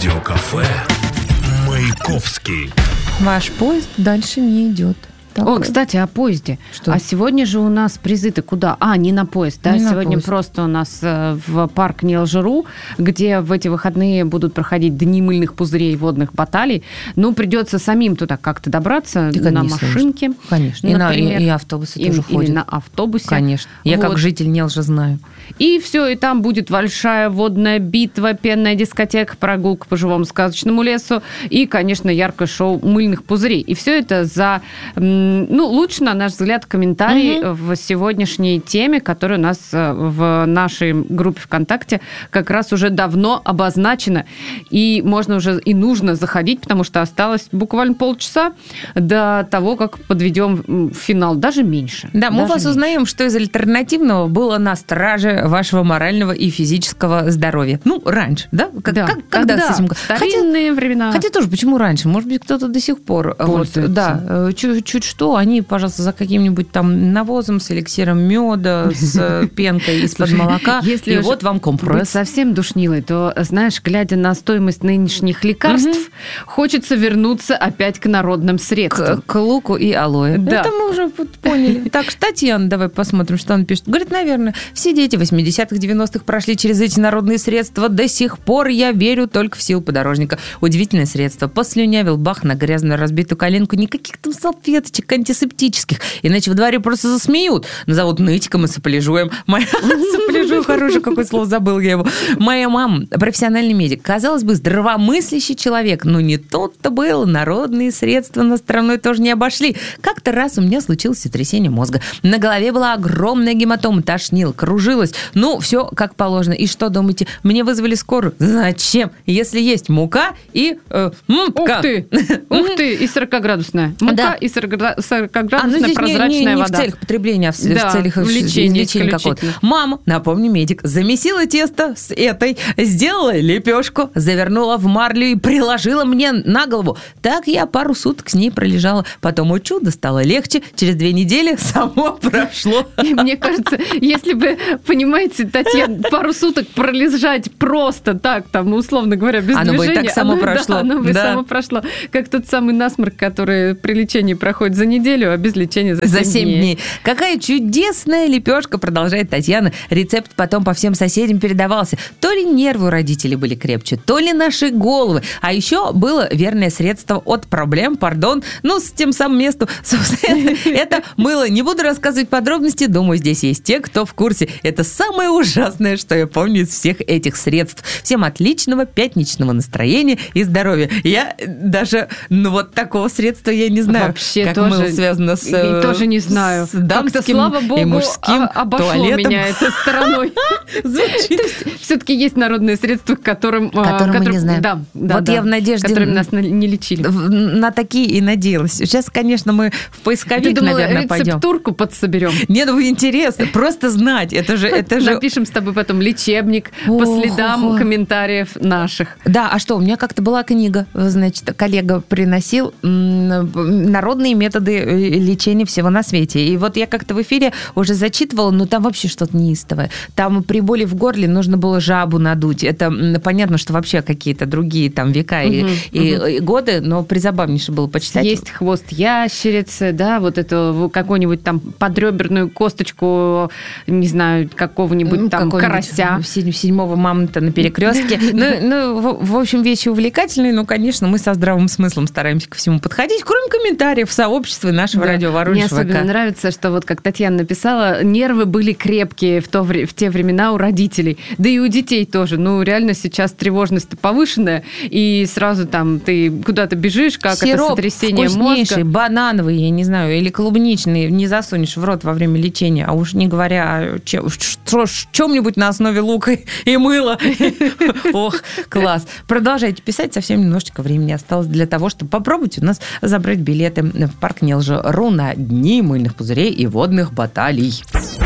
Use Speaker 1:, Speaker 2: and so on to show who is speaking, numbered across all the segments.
Speaker 1: Радиокафе Маяковский.
Speaker 2: Ваш поезд дальше не идет.
Speaker 3: О, кстати, о поезде.
Speaker 2: Что?
Speaker 3: А сегодня же у нас призы-то куда? Не на поезд, да?
Speaker 2: Не на
Speaker 3: Сегодня
Speaker 2: поезд.
Speaker 3: просто у нас в парк Нил-Жиру, где в эти выходные будут проходить дни мыльных пузырей и водных баталий. Ну, придется самим туда как-то добраться на машинке.
Speaker 2: Конечно. И автобусы тоже ходят.
Speaker 3: Или на автобусе.
Speaker 2: Конечно. Я как житель Нилжа знаю.
Speaker 3: И все, и там будет большая водная битва, пенная дискотека, прогулка по живому сказочному лесу и, конечно, яркое шоу мыльных пузырей. И все это за, лучше, на наш взгляд, комментарий в сегодняшней теме, которая у нас в нашей группе ВКонтакте как раз уже давно обозначена. И можно уже и нужно заходить, потому что осталось буквально полчаса до того, как подведем финал, даже меньше.
Speaker 2: Да, мы
Speaker 3: даже
Speaker 2: вас узнаем, что из альтернативного было на страже вашего морального и физического здоровья. Раньше, да? Когда с этим?
Speaker 3: Старинные времена.
Speaker 2: Хотя тоже, почему раньше? Может быть, кто-то до сих пор
Speaker 3: пользуется.
Speaker 2: Чуть что, они, пожалуйста, за каким-нибудь там навозом с эликсиром меда, с пенкой из-под молока,
Speaker 3: если
Speaker 2: вот вам компресс.
Speaker 3: Быть совсем душнилой, то, знаешь, глядя на стоимость нынешних лекарств, хочется вернуться опять к народным средствам.
Speaker 2: К луку и алоэ.
Speaker 3: Да.
Speaker 2: Это мы уже поняли. Так, Татьяна, давай посмотрим, что она пишет. Говорит, наверное, все дети 80-х, 90-х прошли через эти народные средства. До сих пор я верю только в силу подорожника. Удивительное средство. Послюнявил бах на грязную разбитую коленку. Никаких там салфеточек антисептических. Иначе в дворе просто засмеют. Назовут нытиком и сопляжуем. Сопляжую, хорошее какое слово, забыл я его. Моя мама профессиональный медик. Казалось бы, здравомыслящий человек. Но не тут-то было. Народные средства на стороной тоже не обошли. Как-то раз у меня случилось сотрясение мозга. На голове была огромная гематома. Тошнило, кружилось. Все как положено. И что, думаете, мне вызвали скорую? Зачем? Если есть мука и мука.
Speaker 3: Ух ты, и 40-градусная. Мука и 40-градусная прозрачная вода.
Speaker 2: Не в целях потребления, а в целях лечения какого-то. Мама, напомню, медик, замесила тесто с этой, сделала лепешку, завернула в марлю и приложила мне на голову. Так я пару суток с ней пролежала. Потом, о чудо, стало легче. Через 2 недели само прошло.
Speaker 3: И мне кажется, если бы, понимаете, Татьяна, пару суток пролежать просто так, там, условно говоря, без движения.
Speaker 2: Оно бы и так само прошло.
Speaker 3: Да, оно бы само прошло. Как тот самый насморк, который при лечении проходит за неделю, а без лечения за 7 дней.
Speaker 2: Какая чудесная лепешка, продолжает Татьяна. Рецепт потом по всем соседям передавался. То ли нервы у родителей были крепче, то ли наши головы. А еще было верное средство от проблем, с тем самым местом. Это мыло. Не буду рассказывать подробности, думаю, здесь есть те, кто в курсе. Это самое ужасное, что я помню из всех этих средств. Всем отличного пятничного настроения и здоровья. Я даже, такого средства я не знаю.
Speaker 3: Вообще
Speaker 2: как
Speaker 3: тоже
Speaker 2: мыло связано с
Speaker 3: тоже не знаю.
Speaker 2: С дамским
Speaker 3: слава богу,
Speaker 2: и мужским
Speaker 3: обошло
Speaker 2: туалетом.
Speaker 3: меня этой стороной. Все-таки есть народные средства, которым
Speaker 2: мы не знаем.
Speaker 3: Да,
Speaker 2: я в надежде,
Speaker 3: которыми нас не лечили.
Speaker 2: На такие и надеялась. Сейчас, конечно, мы в поисковик, наверное, пойдем.
Speaker 3: Рецептурку подсоберем.
Speaker 2: Нет, интересно. Просто знать. Это же...
Speaker 3: Напишем с тобой потом лечебник по следам комментариев наших.
Speaker 2: Да, а что, у меня как-то была книга, значит, коллега приносил народные методы лечения всего на свете. И вот я как-то в эфире уже зачитывала, но там вообще что-то неистовое. Там при боли в горле нужно было жабу надуть. Это понятно, что вообще какие-то другие там века и годы, но призабавнейше было почитать.
Speaker 3: Есть хвост ящерицы, да, вот эту какую-нибудь там подреберную косточку, не знаю, какого-нибудь там карася.
Speaker 2: 7-го мамонта на перекрестке. В общем, вещи увлекательные, но, конечно, мы со здравым смыслом стараемся ко всему подходить, кроме комментариев в сообществе нашего радио Воронеж.
Speaker 3: Мне особенно нравится, что вот как Татьяна написала, нервы были крепкие в те времена у родителей, да и у детей тоже. Реально сейчас тревожность повышенная, и сразу там ты куда-то бежишь, как это сотрясение мозга.
Speaker 2: Банановый, я не знаю, или клубничный не засунешь в рот во время лечения, а уж не говоря о чем-нибудь на основе лука и мыла. Ох, класс. Продолжайте писать, совсем немножечко времени осталось для того, чтобы попробовать у нас забрать билеты в парк Нил-Жиру на дни мыльных пузырей и водных баталий.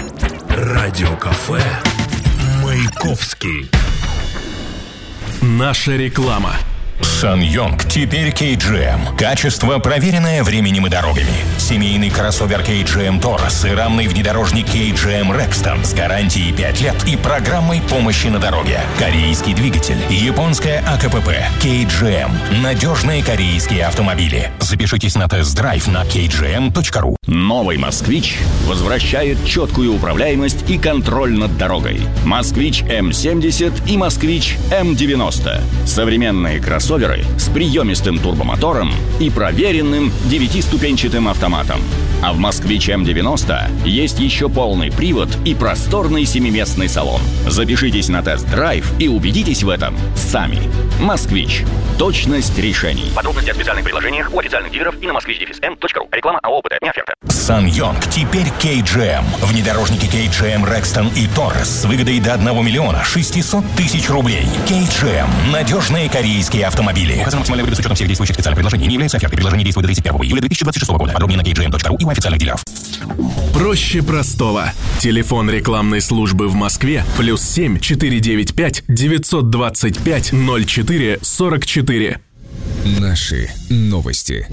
Speaker 1: Радиокафе Маяковский. Наша реклама. Сан-Йонг теперь KGM. Качество, проверенное временем и дорогами. Семейный кроссовер KGM Taurus и рамный внедорожник KGM Rexton с гарантией 5 лет и программой помощи на дороге. Корейский двигатель, японская АКПП, KGM. Надежные корейские автомобили. Запишитесь на тест-драйв на kgm.ru.
Speaker 4: Новый «Москвич» возвращает четкую управляемость и контроль над дорогой. «Москвич М70» и «Москвич М90». Современные кроссоверы с приемистым турбомотором и проверенным 9-ступенчатым автоматом. А в «Москвич М90» есть еще полный привод и просторный 7-местный салон. Запишитесь на тест-драйв и убедитесь в этом сами. «Москвич». Точность решений.
Speaker 5: Подробности о специальных предложениях у официальных дилеров и на moskvich-m.ru. Реклама АО ПТ. Не оферта.
Speaker 1: Сан-Йонг теперь KGM. Внедорожники KGM Rexton и Taurus с выгодой до 1 600 000 рублей. KGM. Надежные корейские автомобили. Указана максимальная выгода с учетом всех действующих специальных предложений. Не является офертой. Предложение действует до 31 июля 2026 года. Подробнее на kgm.ru и у официальных дилеров.
Speaker 6: Проще простого. Телефон рекламной службы в Москве +7 495 925 04 44.
Speaker 7: Наши новости.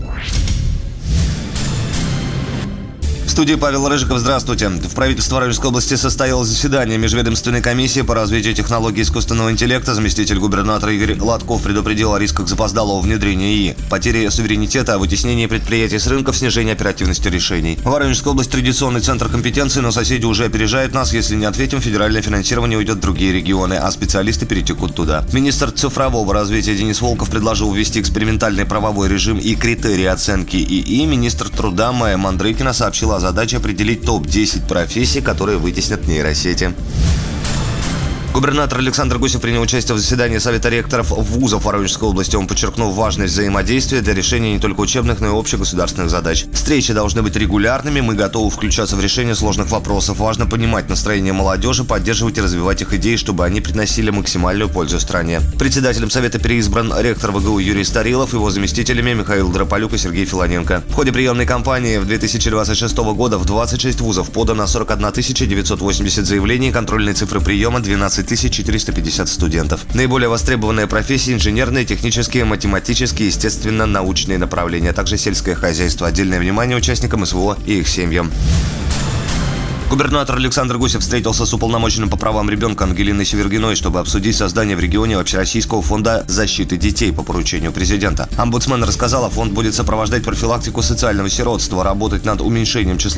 Speaker 8: В студии Павел Рыжиков. Здравствуйте. В правительстве Воронежской области состоялось заседание межведомственной комиссии по развитию технологий искусственного интеллекта. Заместитель губернатора Игорь Латков предупредил о рисках запоздалого внедрения ИИ, потери суверенитета, вытеснении предприятий с рынков, снижении оперативности решений. Воронежская область – традиционный центр компетенции, но соседи уже опережают нас. Если не ответим, федеральное финансирование уйдет в другие регионы, а специалисты перетекут туда. Министр цифрового развития Денис Волков предложил ввести экспериментальный правовой режим и критерии оценки ИИ. Министр труда Майя Мандрыкина сообщила о задаче определить топ-10 профессий, которые вытеснят нейросети. Губернатор Александр Гусев принял участие в заседании Совета ректоров вузов Воронежской области. Он подчеркнул важность взаимодействия для решения не только учебных, но и общегосударственных задач. Встречи должны быть регулярными, мы готовы включаться в решение сложных вопросов. Важно понимать настроение молодежи, поддерживать и развивать их идеи, чтобы они приносили максимальную пользу стране. Председателем Совета переизбран ректор ВГУ Юрий Старилов, его заместителями Михаил Дрополюк и Сергей Филоненко. В ходе приемной кампании в 2026 года в 26 вузов подано 41 980 заявлений, контрольные цифры приема 12 450 студентов. Наиболее востребованные профессии – инженерные, технические, математические, естественно-научные направления, а также сельское хозяйство. Отдельное внимание участникам СВО и их семьям. Губернатор Александр Гусев встретился с уполномоченным по правам ребенка Ангелиной Севергиной, чтобы обсудить создание в регионе Общероссийского фонда защиты детей по поручению президента. Омбудсмен рассказала, фонд будет сопровождать профилактику социального сиротства, работать над уменьшением числа